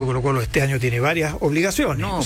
Colo-Colo este año tiene varias obligaciones. No,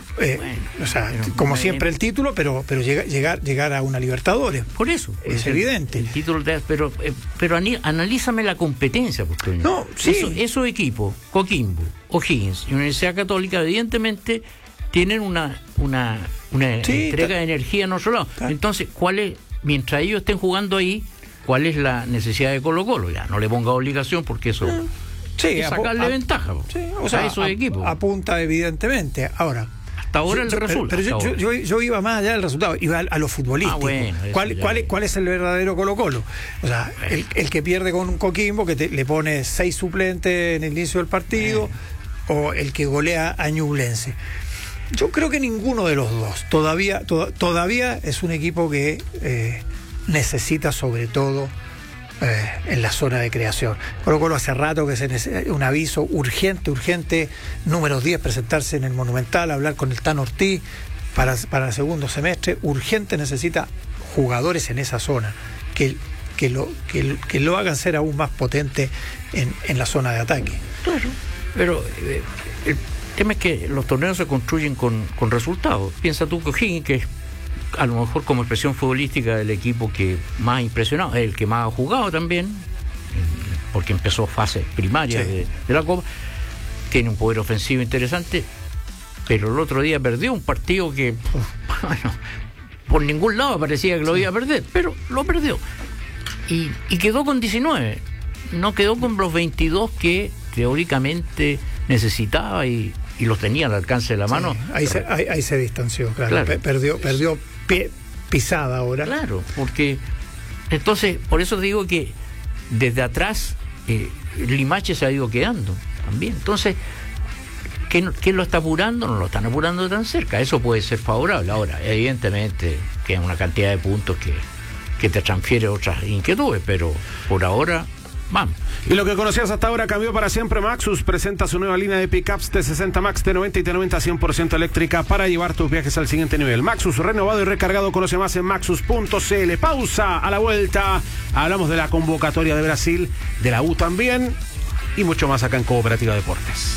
como siempre el título, pero llegar a una Libertadores. Por eso. Es evidente. El título, pero analízame la competencia. No, sí. Esos equipos, Coquimbo, O'Higgins y Universidad Católica, evidentemente tienen una entrega de energía en otro lado. Entonces, mientras ellos estén jugando ahí, ¿cuál es la necesidad de Colo-Colo? Ya, no le ponga obligación porque eso es sacarle ventaja a esos equipos. Apunta evidentemente. Ahora, hasta ahora el resultado. Pero yo iba más allá del resultado, iba a lo futbolístico. ¿Cuál es el verdadero Colo-Colo? O sea, el que pierde con un Coquimbo, que le pone 6 suplentes en el inicio del partido, o el que golea a Ñublense. Yo creo que ninguno de los dos. Todavía es un equipo que necesita, sobre todo en la zona de creación. Colo-Colo hace rato que se necesita un aviso urgente, número 10, presentarse en el Monumental, hablar con el Tano Ortiz para el segundo semestre. Urgente necesita jugadores en esa zona que lo hagan ser aún más potente en la zona de ataque. Claro, pero el tema es que los torneos se construyen con resultados. Piensa tú que O'Higgins, que es a lo mejor como expresión futbolística del equipo que más ha impresionado, el que más ha jugado también, porque empezó fase primaria de la Copa, tiene un poder ofensivo interesante, pero el otro día perdió un partido que por ningún lado parecía que lo iba a perder, pero lo perdió y quedó con 19, no quedó con los 22 que teóricamente necesitaba y los tenía al alcance de la mano. Ahí se distanció, claro. Perdió pisada ahora. Claro, porque entonces, por eso digo que desde atrás Limache se ha ido quedando también. Entonces, ¿quién lo está apurando? No lo están apurando tan cerca. Eso puede ser favorable. Ahora, evidentemente, que es una cantidad de puntos que te transfiere otras inquietudes, pero por ahora, vamos. Y lo que conocías hasta ahora cambió para siempre. Maxus presenta su nueva línea de pickups T60 Max, T90 y T90 100% eléctrica para llevar tus viajes al siguiente nivel. Maxus renovado y recargado. Conoce más en maxus.cl. Pausa. A la vuelta hablamos de la convocatoria de Brasil, de la U también y mucho más acá en Cooperativa Deportes.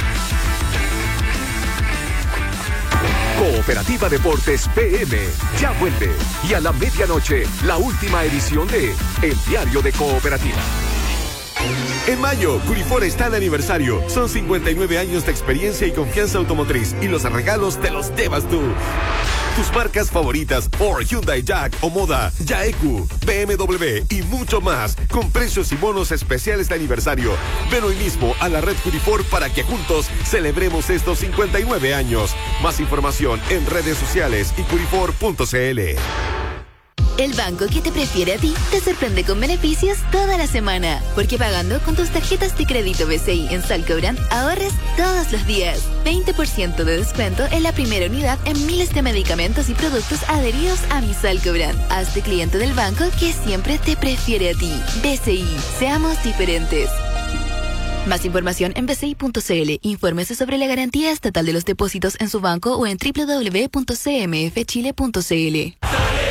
Cooperativa Deportes PM ya vuelve, y a la medianoche la última edición de El Diario de Cooperativa. En mayo, Curifor está de aniversario. Son 59 años de experiencia y confianza automotriz, y los regalos te los llevas tú. Tus marcas favoritas, Ford, Hyundai, Jack o Moda, Yaeku, BMW y mucho más, con precios y bonos especiales de aniversario. Ven hoy mismo a la red Curifor para que juntos celebremos estos 59 años. Más información en redes sociales y curifor.cl. El banco que te prefiere a ti te sorprende con beneficios toda la semana. Porque pagando con tus tarjetas de crédito BCI en Salcobrand, ahorres todos los días. 20% de descuento en la primera unidad en miles de medicamentos y productos adheridos a mi Salcobrand. Hazte cliente del banco que siempre te prefiere a ti. BCI, seamos diferentes. Más información en bci.cl. Infórmese sobre la garantía estatal de los depósitos en su banco o en www.cmfchile.cl.